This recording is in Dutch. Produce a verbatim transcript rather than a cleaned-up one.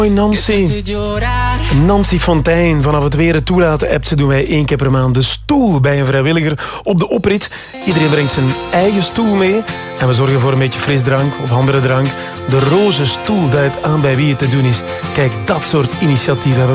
Hoi Nancy. Nancy Fontijn. Vanaf het weer het toelaten appt doen wij één keer per maand de stoel bij een vrijwilliger op de oprit. Iedereen brengt zijn eigen stoel mee. En we zorgen voor een beetje frisdrank of andere drank. De roze stoel duidt aan bij wie het te doen is. Kijk, dat soort initiatieven hebben we